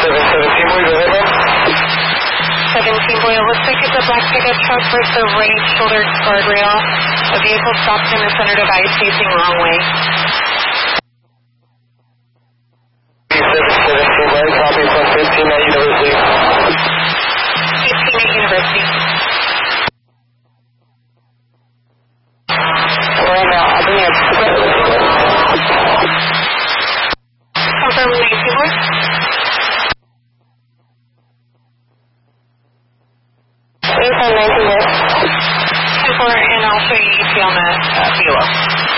boy, go ahead, ma'am. 17 boy, it looks like it's a black pickup truck with the right shoulder guardrail. A vehicle stopped in the center divide facing wrong way. 17 boy, copy from 15 at University. 15 at University. Right now, I'll bring it. Confirm 19 boy. 8 on 19 boy. 10-4, and I'll show you ET on that below.